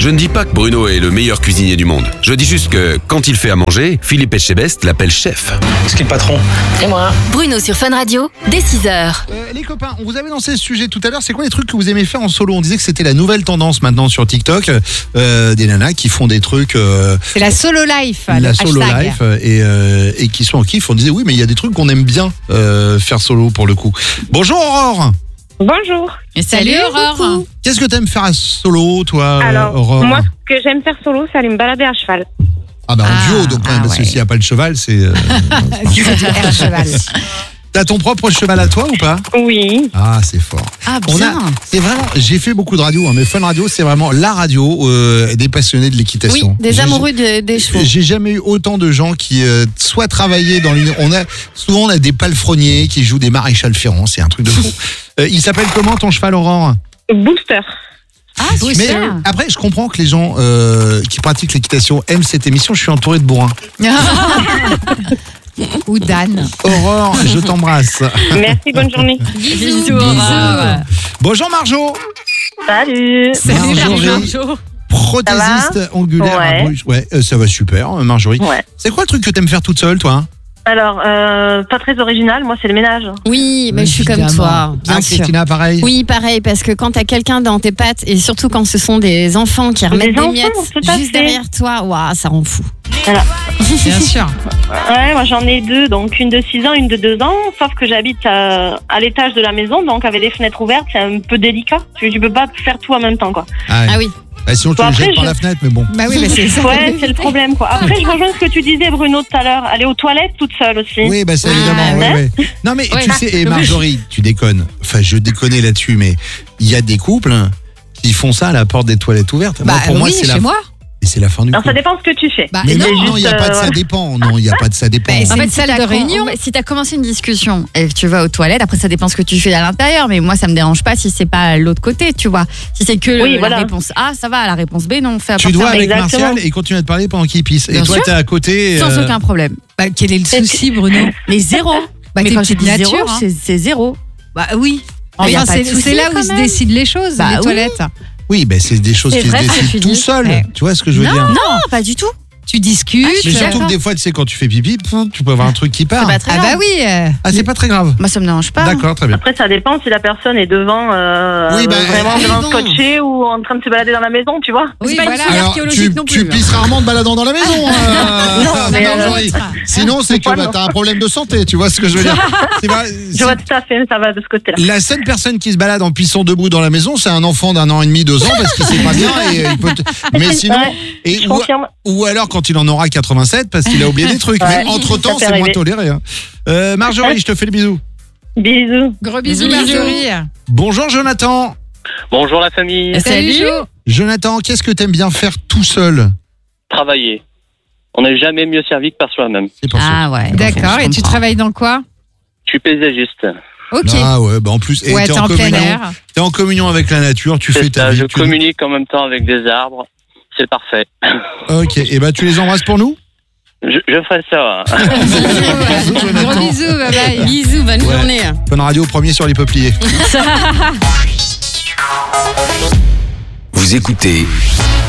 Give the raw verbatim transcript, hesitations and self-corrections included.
Je ne dis pas que Bruno est le meilleur cuisinier du monde. Je dis juste que, quand il fait à manger, Philippe Etchebest l'appelle chef. Est-ce qu'il est le patron? Et moi. Bruno sur Fun Radio, dès six heures. Euh, les copains, on vous avait lancé ce sujet tout à l'heure. C'est quoi les trucs que vous aimez faire en solo? On disait que c'était la nouvelle tendance maintenant sur TikTok. Euh, des nanas qui font des trucs... Euh, c'est la solo life. La solo hashtag. life. Et, euh, et qui sont en kiff. On disait oui, mais il y a des trucs qu'on aime bien euh, faire solo pour le coup. Bonjour Aurore. Bonjour. Et salut, salut Aurore. Qu'est-ce que t'aimes faire à solo, toi, Alors, Aurore? Moi, ce que j'aime faire solo, c'est aller me balader à cheval. Ah bah en ah, duo, donc ah, parce ouais. que s'il n'y a pas le cheval, c'est... Euh, un cheval. T'as ton propre cheval à toi ou pas? Oui. Ah, c'est fort. Ah, bien. On a, c'est vraiment, j'ai fait beaucoup de radio, hein, mais Fun Radio, c'est vraiment la radio euh, des passionnés de l'équitation. Oui, des j'ai, amoureux de, des chevaux. J'ai jamais eu autant de gens qui euh, soit travaillaient dans l'une. On a souvent on a des palefreniers qui jouent des maréchals Ferrand, c'est un truc de fou. euh, il s'appelle comment ton cheval, Aurore? Booster. Ah, mais ça. Après, je comprends que les gens euh, qui pratiquent l'équitation aiment cette émission. Je suis entouré de bourrins. Ou d'Anne. Aurore, je t'embrasse. Merci, bonne journée. Bisous, Bisous. Aurore. Bonjour Marjo. Salut. Salut Marjo. Prothésiste ongulaire ouais. à Bruges. Ouais, euh, ça va super, Marjorie. Ouais. C'est quoi le truc que t'aimes faire toute seule, toi? Alors, euh, pas très original, moi c'est le ménage. Oui, mais je suis comme toi. Bien ah, sûr. Christina, pareil? Oui, pareil, parce que quand t'as quelqu'un dans tes pattes, et surtout quand ce sont des enfants qui remettent des, des miettes juste derrière toi, waouh, ça rend fou. Voilà. Bien sûr. Ouais, moi j'en ai deux, donc une de six ans, une de deux ans, sauf que j'habite à, à l'étage de la maison, donc avec les fenêtres ouvertes, c'est un peu délicat. Tu, tu peux pas faire tout en même temps, quoi. Ah, ah oui. Bah, sinon tu bon, les jettes je... par la fenêtre, mais bon. Bah oui, mais c'est ça. Ouais, c'est le problème, quoi. Après, je rejoins ce que tu disais, Bruno, tout à l'heure. Aller aux toilettes toute seule aussi. Oui, bah c'est ah, évidemment. Ouais, ouais. Non, mais ouais, tu sais, et Marjorie, tu déconnes. Enfin, je déconne là-dessus, mais il y a des couples qui font ça à la porte des toilettes ouvertes. Bah moi, pour oui, moi, c'est chez la... moi. Et c'est la fin du Alors, coup. ça dépend ce que tu fais. Bah, mais non, il n'y a euh, pas de ça dépend. Non, il n'y a pas de ça dépend. Bah, En fait, une salle de réunion. Si tu as commencé une discussion et que tu vas aux toilettes, après ça dépend ce que tu fais à l'intérieur, mais moi ça me dérange pas si c'est pas l'autre côté, tu vois. Si c'est que oui, la voilà. réponse A, ça va, la réponse B, non. Fais tu dois avec Exactement. Martial et continuer à te parler pendant qu'il pisse. Bien et toi, sûr. t'es à côté. Sans euh... aucun problème. Bah, quel est le souci, Bruno? Mais zéro. Bah, mais quand je dis nature, zéro, hein. c'est, c'est zéro. Bah oui. Oh, enfin, c'est, souci, c'est là où se décident les choses, bah, les oui. toilettes. Oui, ben c'est des choses C'est qui vrai, se ce que décident tu tout dis. seul. Ouais. Tu vois ce que je veux non, dire? Non, pas du tout. Tu discutes. Ah, je Mais suis surtout d'accord. que des fois, tu sais, quand tu fais pipi, tu peux avoir un truc qui part. C'est pas très Ah grave. bah oui. euh, Ah, c'est pas très grave. Moi ça me dérange pas. D'accord, très bien. Après, ça dépend si la personne est devant, euh, Oui, bah, vraiment euh, devant non. scotché ou en train de se balader dans la maison, tu vois. Oui, C'est pas une voilà. fouille Alors, archéologique tu, non tu plus. pisses rarement en te baladant dans la maison. Euh, Non, mais, euh, Marjorie. Sinon, c'est que Pourquoi bah, non t'as un problème de santé. Tu vois ce que je veux dire? C'est pas- Je vois tout à fait, ça va de ce côté-là. La seule personne qui se balade en pissant debout dans la maison, c'est un enfant d'un an et demi, deux ans, parce qu'il sait pas bien. Et, euh, il peut te- Mais sinon, Ouais, et, je ou, confirme. ou alors quand il en aura quatre-vingt-sept, parce qu'il a oublié des trucs. Ouais, Mais entre-temps, ça c'est peut moins arriver. toléré. Hein. Euh, Marjorie, je te fais le bisou. Bisous. Gros bisous, Bisous. Marjorie. Bonjour Jonathan. Bonjour la famille. Salut, Jo. Jonathan, qu'est-ce que t'aimes bien faire tout seul? Travailler. On n'est jamais mieux servi que par soi-même. C'est pas Ah ouais. D'accord. Je Et tu comprends. travailles dans quoi? Je suis paysagiste. Ok. Ah ouais, bah en plus, et Ouais, t'es t'es en, en plein communion, air. t'es en communion avec la nature, tu fais C'est ta ça, vie. je tu- communique en même temps avec des arbres. C'est parfait. Ok, et bah tu les embrasses pour nous? Je, je ferai ça. Bisous, Gros Jonathan. bisous, bye bye. Bisous, bonne Ouais. journée. Fun Radio, premier sur les peupliers. Vous écoutez